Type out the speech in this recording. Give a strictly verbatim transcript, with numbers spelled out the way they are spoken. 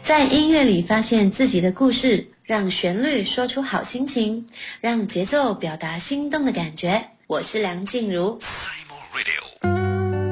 在音乐里发现自己的故事，让旋律说出好心情，让节奏表达心动的感觉。我是梁静茹。